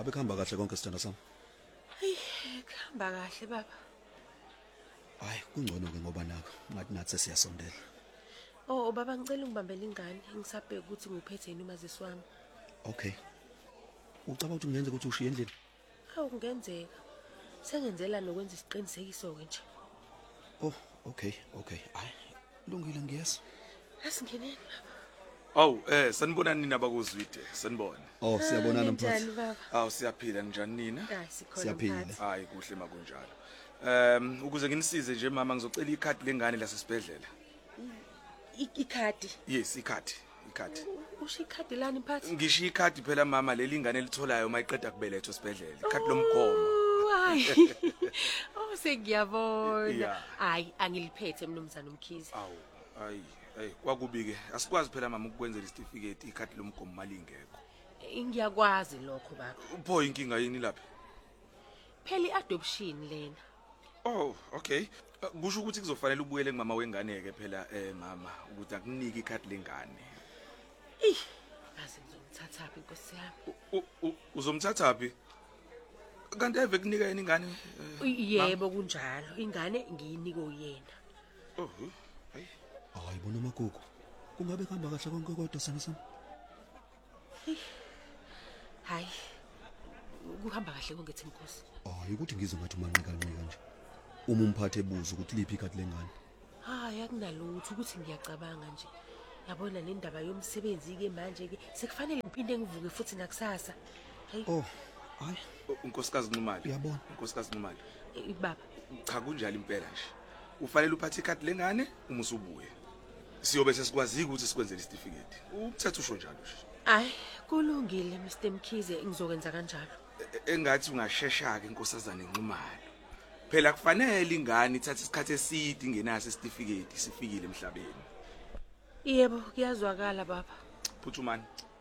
Ngabe kuhamba kahle konke sithanda sami? Hey, kuhamba kahle baba. Hayi, kungcono ke ngoba nakho ngathi nathi siyasondela. Oh baba ngicela ungibambele ingane, ngisabheka ukuthi ngiphethe yini umazisi wami. Okay. Ucaba ukuthi ngenze ukuthi ushiye endlini? Hawu kungenzeka. Sengenzela nokwenza isiqinisekiso ke nje. Oh, okay. Hayi, lungile ngiyeza. Asingeneni. Awu sanibona nina bakuzwide sanibona. Oh, siyabonana Njani mphathi. baba? Awu siyaphila njani nina? Hayi sikhona Siyaphila. mphathi. Hayi kuhle makunjalo. Ukuze nginisize nje mama ngizocela ikhadi lengane lasesibhedlela. Ikhadi. Yes, ikhadi. Usho ikhadi lani mphathi? Ngisho ikhadi phela mama leli ingane elitholayo mayiqeda kubelethwa esibhedlela. Ikhadi lomgomo. Hayi. Oh sengiyabona. Yeah. Hayi angiliphethe mnumzana umkhize. Awu, hayi kwakubike. Asikwazi phela mama ukukwenzela isitifiketi ikhadi lomgomo mali ingekho. Ngiyakwazi lokho baba. Upho inkinga yini lapha? Phela iadoption lena. Oh, okay. Kusho ukuthi kuzofanele ubuyele kumama wengane ke phela mama ukuthi akunike ikhadi lengane. Ngaze ngizomthatha phi inkosi yami? Uzomthatha phi? Kanti eve kunika yena ingane? Yebo kunjalo. Ingane ngiyinike uyena. Oh, hayi. Hayi bona magugu. Kungabe kuhamba kahle konke kodwa sana sami? Hayi. Kuhamba kahle konke inkosi. Hayi ukuthi ngizwe ngathi umanqika nje. Uma umphathe ebuza ukuthi liphi ikhadi lengane. Hayi akunalutho ukuthi ngiyacabanga nje. Yabona nendaba yomsebenzi ke manje ke sekufanele ngiphinde ngivuke futhi nakusasa. Hayi. Oh, hayi. Unkosikazi Nxumalo. Uyabona. Unkosikazi Nxumalo. Baba. Cha kunjalo impela nje. Ufanele uphathe ikhadi lengane uma usubuye. Siyobe sesikwazi ukuthi sikwenzele isitifiketi. Ukuthatha usho njalo nje. Hayi, kulungile Mr Mkhize ngizokwenza kanjalo. Engathi ungashesha ke inkosazana Nxumalo. Phela kufanele ingane ithathe isikhathi eside ingenaso isitifiketi sifikile emhlabeni. Yebo, kuyazwakala baba. Phuthumani.